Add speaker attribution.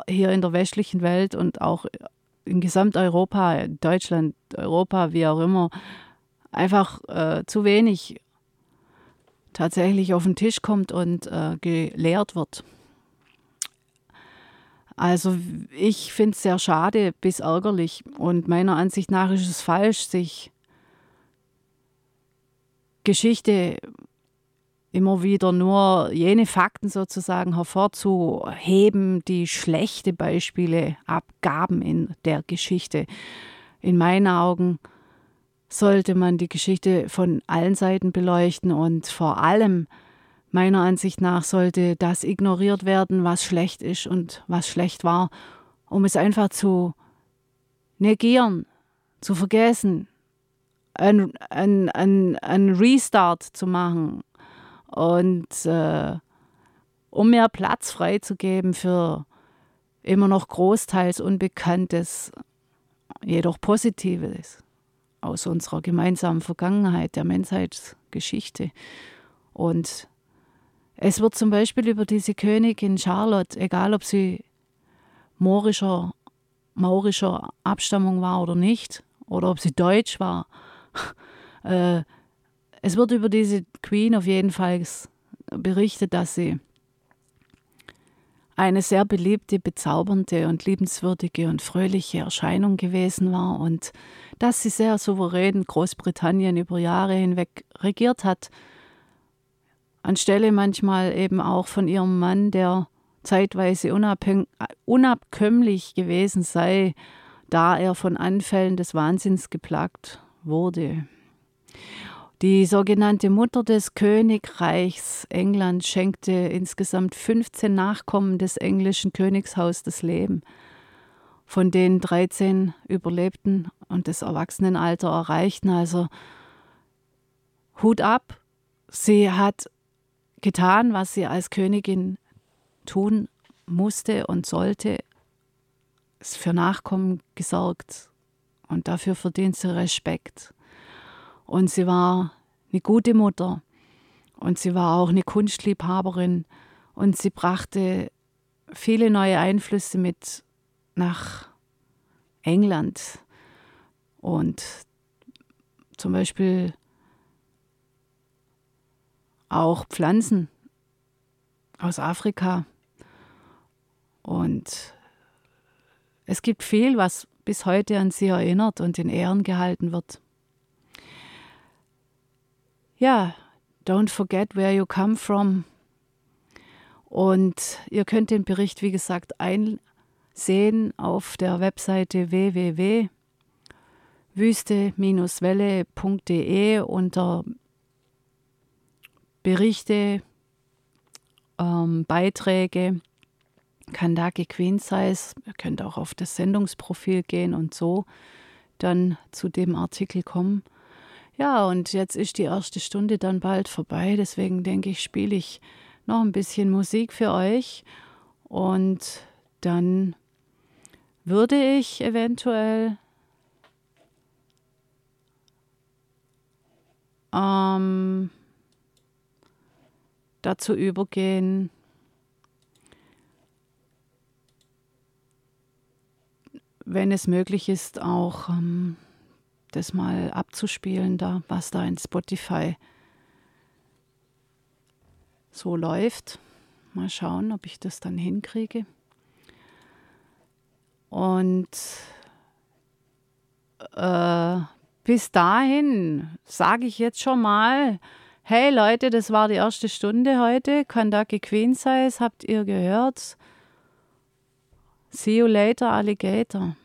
Speaker 1: hier in der westlichen Welt und auch in Gesamteuropa, Deutschland, Europa, wie auch immer, einfach zu wenig tatsächlich auf den Tisch kommt und gelehrt wird. Also ich finde es sehr schade bis ärgerlich und meiner Ansicht nach ist es falsch, sich Geschichte immer wieder nur jene Fakten sozusagen hervorzuheben, die schlechte Beispiele abgaben in der Geschichte. In meinen Augen sollte man die Geschichte von allen Seiten beleuchten und vor allem meiner Ansicht nach sollte das ignoriert werden, was schlecht ist und was schlecht war, um es einfach zu negieren, zu vergessen, ein Restart zu machen und um mehr Platz freizugeben für immer noch großteils Unbekanntes, jedoch Positives aus unserer gemeinsamen Vergangenheit, der Menschheitsgeschichte. Und es wird zum Beispiel über diese Königin Charlotte, egal ob sie maurischer Abstammung war oder nicht, oder ob sie deutsch war, es wird über diese Queen auf jeden Fall berichtet, dass sie eine sehr beliebte, bezaubernde und liebenswürdige und fröhliche Erscheinung gewesen war und dass sie sehr souverän Großbritannien über Jahre hinweg regiert hat, anstelle manchmal eben auch von ihrem Mann, der zeitweise unabkömmlich gewesen sei, da er von Anfällen des Wahnsinns geplagt wurde. Die sogenannte Mutter des Königreichs England schenkte insgesamt 15 Nachkommen des englischen Königshauses das Leben, von denen 13 überlebten und das Erwachsenenalter erreichten. Also Hut ab, sie hat getan, was sie als Königin tun musste und sollte, ist für Nachkommen gesorgt und dafür verdient sie Respekt. Und sie war eine gute Mutter und sie war auch eine Kunstliebhaberin und sie brachte viele neue Einflüsse mit nach England und zum Beispiel auch Pflanzen aus Afrika. Und es gibt viel, was bis heute an sie erinnert und in Ehren gehalten wird. Ja, don't forget where you come from. Und ihr könnt den Bericht, wie gesagt, einsehen auf der Webseite www.wüste-welle.de unter Berichte, Beiträge, Kandake Queen Size. Ihr könnt auch auf das Sendungsprofil gehen und so dann zu dem Artikel kommen. Ja, und jetzt ist die erste Stunde dann bald vorbei, deswegen denke ich, spiele ich noch ein bisschen Musik für euch und dann würde ich eventuell dazu übergehen, wenn es möglich ist, auch das mal abzuspielen, was da in Spotify so läuft. Mal schauen, ob ich das dann hinkriege. Und bis dahin sage ich jetzt schon mal, hey Leute, das war die erste Stunde heute. Kandake Queen Size, habt ihr gehört? See you later, Alligator.